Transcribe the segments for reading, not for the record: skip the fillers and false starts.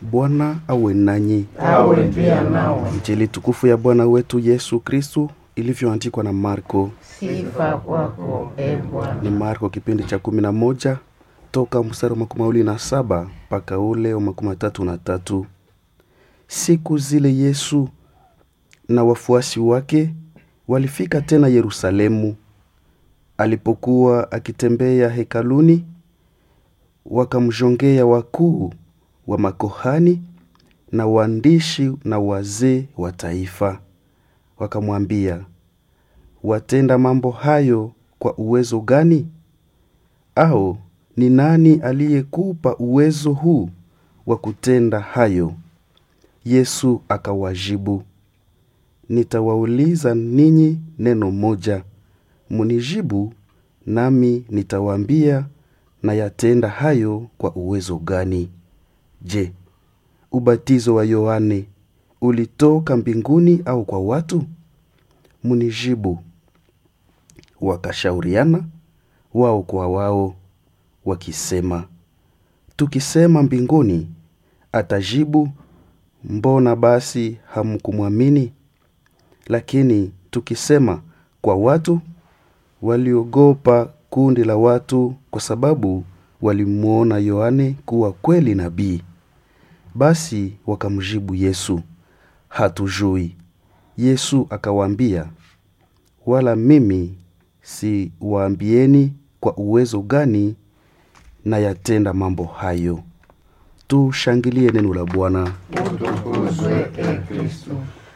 Bwana awe nanyi. Awe pia nawe. Injili tukufu ya Bwana wetu Yesu Kristu ilivyoandikwa na Marko. Sifa kwako, Bwana. Ni Marko kipindi cha 11 toka mstari wa 27 mpaka ule wa 33. Siku zile Yesu na wafuasi wake walifika tena Yerusalemu. Alipokuwa akitembea hekaluni, wakamjongea wakuu wa makohani na waandishi na wazee wa taifa. Wakamwambia, watenda mambo hayo kwa uwezo gani? Au ni nani aliyekupa uwezo huu wa kutenda hayo? Yesu akawajibu, nitawauliza ninyi neno moja, munijibu nami nitawaambia na yatenda hayo kwa uwezo gani. Je, ubatizo wa Yohane ulitoka mbinguni au kwa watu? Munijibu. Wakashauriana wao kwa wao wakisema, tukisema mbinguni, atajibu, mbona basi hamkumwamini? Lakini tukisema kwa watu, waliogopa kundi la watu kwa sababu walimuona Yohane kuwa kweli nabii. Basi wakamjibu Yesu, hatujui. Yesu akawaambia, wala mimi si waambieni kwa uwezo gani na yatenda mambo hayo. Tushangilie neno la Bwana. Utukuzwe Kristo.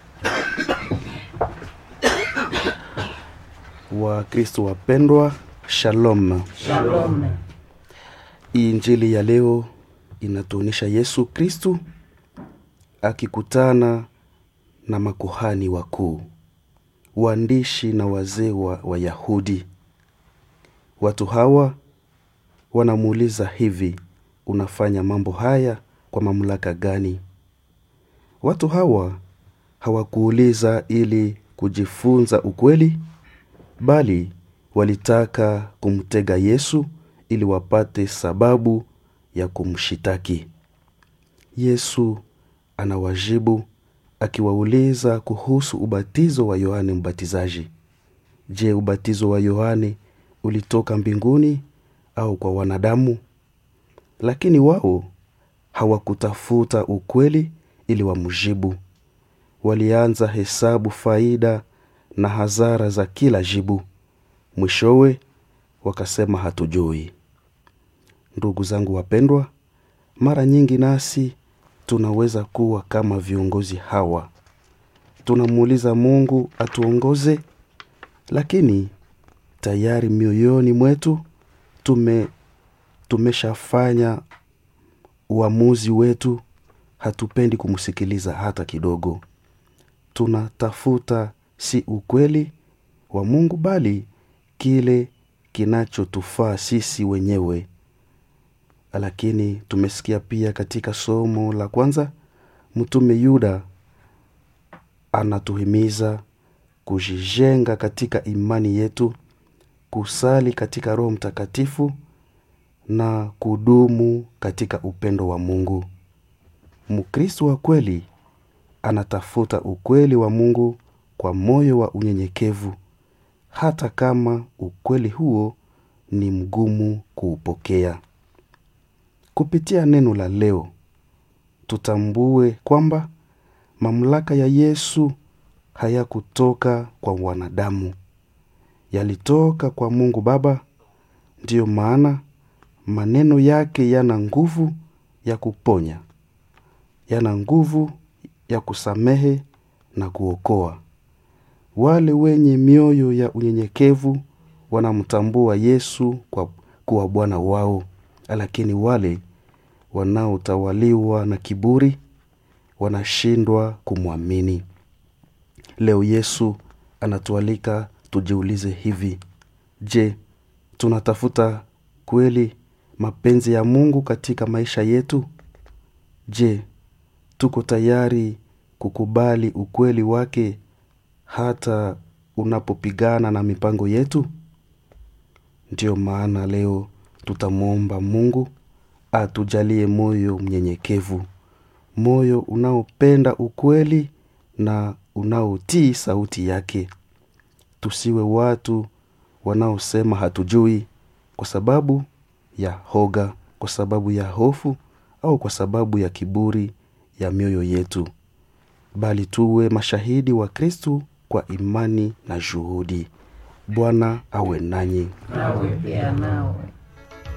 Wa Kristo wapendwa, shalom. Shalom. Injili ya leo inatuonyesha Yesu Kristo akikutana na makuhani wakuu, waandishi na wazee wa Wayahudi. Watu hawa wanamuuliza hivi, unafanya mambo haya kwa mamlaka gani? Watu hawa hawakuuliza ili kujifunza ukweli, bali walitaka kumtega Yesu ili wapate sababu ya kumshitaki. Yesu anawajibu akiwauliza kuhusu ubatizo wa Yohane Mbatizaji. Je, ubatizo wa Yohane ulitoka mbinguni au kwa wanadamu? Lakini wao hawakutafuta ukweli ili wamjibu. Walianza hesabu faida na hasara za kila jibu. Mwishowe wakasema hatujui. Ndugu zangu wapendwa, mara nyingi nasi tunaweza kuwa kama viongozi hawa. Tunamuuliza Mungu atuongoze, lakini tayari mioyoni mwetu tumeshafanya uamuzi wetu, hatupendi kumsikiliza hata kidogo. Tunatafuta si ukweli wa Mungu bali kile kinachotufaa sisi wenyewe. Lakini tumesikia pia katika somo la kwanza, mtume Yuda anatuhimiza kujijenga katika imani yetu, kusali katika Roho Mtakatifu na kudumu katika upendo wa Mungu. Mkristo wa kweli anatafuta ukweli wa Mungu kwa moyo wa unyenyekevu, hata kama ukweli huo ni mgumu kuupokea. Kupitia neno la leo, tutambue kwamba mamlaka ya Yesu hayakutoka kwa wanadamu, yalitoka kwa Mungu Baba. Ndiyo maana maneno yake yana nguvu ya kuponya, yana nguvu ya kusamehe na kuokoa. Wale wenye mioyo ya unyenyekevu wanamtambua Yesu kuwa Bwana wao, lakini wale wanaotawaliwa na kiburi wanashindwa kumwamini. Leo Yesu anatualika tujiulize hivi, je, tunatafuta kweli mapenzi ya Mungu katika maisha yetu? Je, tuko tayari kukubali ukweli wake hata unapopigana na mipango yetu? Ndiyo maana leo tutamwomba Mungu atujalie moyo mnyenyekevu, moyo unaopenda ukweli na unaotii sauti yake. Tusiwe watu wanaosema hatujui kwa sababu ya hoga, kwa sababu ya hofu au kwa sababu ya kiburi ya mioyo yetu, bali tuwe mashahidi wa Kristo kwa imani na juhudi. Bwana awe nanyi. Nawe pia nawe.